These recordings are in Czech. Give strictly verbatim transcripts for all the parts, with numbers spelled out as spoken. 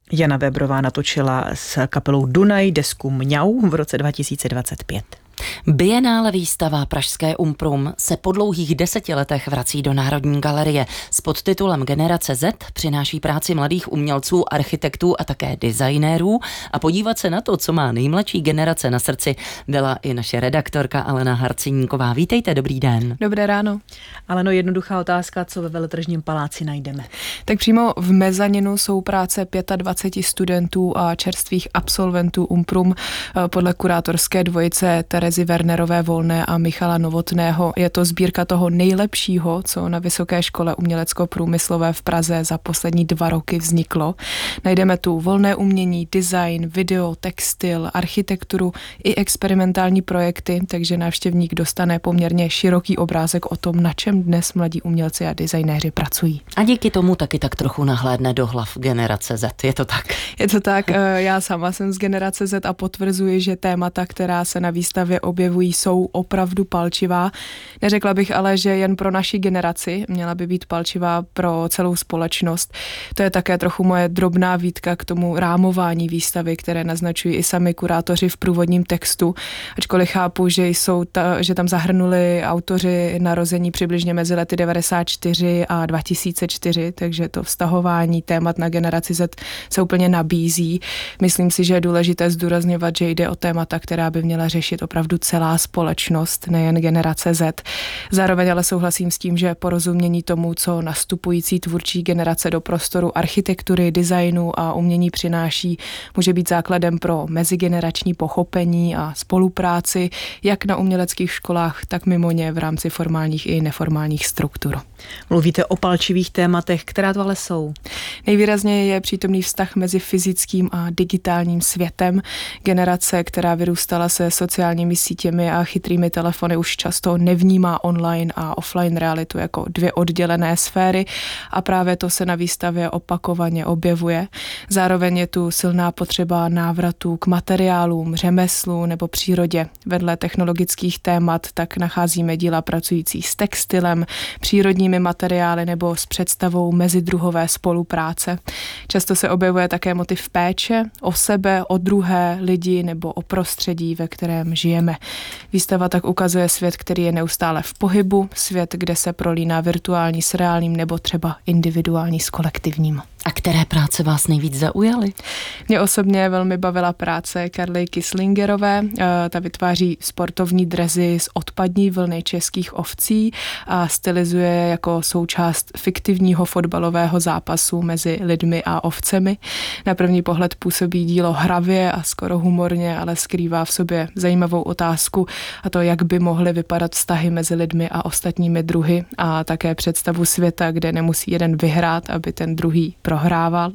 Jana Webrová natočila s kapelou Dunaj desku Mňau v roce dva tisíce dvacet pět. Bienále výstava Pražské Umprum se po dlouhých deseti letech vrací do Národní galerie. S podtitulem Generace Z přináší práci mladých umělců, architektů a také designérů a podívat se na to, co má nejmladší generace na srdci, byla i naše redaktorka Alena Harceníková. Vítejte, dobrý den. Dobré ráno. Aleno, jednoduchá otázka, co ve Veletržním paláci najdeme? Tak přímo v mezaninu jsou práce dvacet pět studentů a čerstvých absolventů Umprum podle kurátorské dvojice Terezy Wernerové Volné a Michala Novotného. Je to sbírka toho nejlepšího, co na Vysoké škole umělecko-průmyslové v Praze za poslední dva roky vzniklo. Najdeme tu volné umění, design, video, textil, architekturu i experimentální projekty, takže návštěvník dostane poměrně široký obrázek o tom, na čem dnes mladí umělci a designéři pracují. A díky tomu taky tak trochu nahlédne do hlav generace Z. Je to tak? Je to tak. Já sama jsem z generace Z a potvrzuji, že témata, která se na výstavě objevují, jsou opravdu palčivá. Neřekla bych ale, že jen pro naši generaci, měla by být palčivá pro celou společnost. To je také trochu moje drobná výtka k tomu rámování výstavy, které naznačují i sami kurátoři v průvodním textu. Ačkoliv chápu, že jsou ta, že tam zahrnuli autoři narození přibližně mezi lety devadesát čtyři a dva tisíce čtyři, takže to vztahování témat na generaci Z se úplně nabízí. Myslím si, že je důležité zdůrazňovat, že jde o témata, která by měla řešit opravdu celá společnost, nejen generace Z. Zároveň ale souhlasím s tím, že porozumění tomu, co nastupující tvůrčí generace do prostoru architektury, designu a umění přináší, může být základem pro mezigenerační pochopení a spolupráci, jak na uměleckých školách, tak mimo ně v rámci formálních i neformálních struktur. Mluvíte o palčivých tématech, která to ale jsou? Nejvýrazněji je přítomný vztah mezi fyzickým a digitálním světem. Generace, která vyrůstala se sociálními sítěmi a chytrými telefony, už často nevnímá online a offline realitu jako dvě oddělené sféry a právě to se na výstavě opakovaně objevuje. Zároveň je tu silná potřeba návratu k materiálům, řemeslu nebo přírodě. Vedle technologických témat tak nacházíme díla pracující s textilem, přírodními materiály nebo s představou mezidruhové spolupráce. Často se objevuje také motiv péče o sebe, o druhé lidi nebo o prostředí, ve kterém žijeme. Výstava tak ukazuje svět, který je neustále v pohybu, svět, kde se prolíná virtuální s reálným nebo třeba individuální s kolektivním. A které práce vás nejvíc zaujaly? Mě osobně velmi bavila práce Karly Kislingerové. Ta vytváří sportovní dresy z odpadní vlny českých ovcí a stylizuje jako součást fiktivního fotbalového zápasu mezi lidmi a ovcemi. Na první pohled působí dílo hravě a skoro humorně, ale skrývá v sobě zajímavou otázku, a to, jak by mohly vypadat vztahy mezi lidmi a ostatními druhy a také představu světa, kde nemusí jeden vyhrát, aby ten druhý prohrával.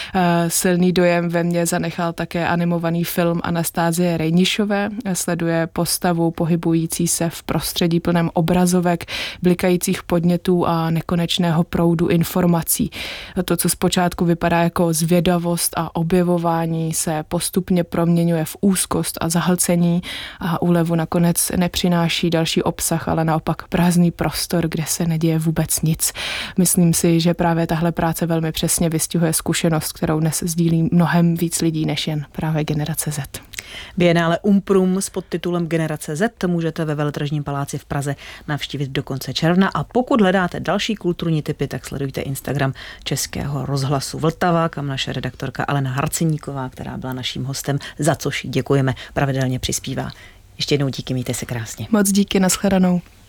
Silný dojem ve mně zanechal také animovaný film Anastázie Rejnišové. Sleduje postavu pohybující se v prostředí plném obrazovek, blikajících podnětů a nekonečného proudu informací. To, co zpočátku vypadá jako zvědavost a objevování, se postupně proměňuje v úzkost a zahlcení a úlevu nakonec nepřináší další obsah, ale naopak prázdný prostor, kde se neděje vůbec nic. Myslím si, že právě tahle práce velmi přesně vystihuje zkušenost, kterou dnes sdílí mnohem víc lidí než jen právě generace Z. Bienále Umprum s podtitulem Generace Z můžete ve Veletržním paláci v Praze navštívit do konce června a pokud hledáte další kulturní tipy, tak sledujte Instagram Českého rozhlasu Vltava, kam naše redaktorka Alena Harceníková, která byla naším hostem, za což děkujeme, pravidelně přispívá. Ještě jednou díky, mějte se krásně. Moc díky, nashledanou.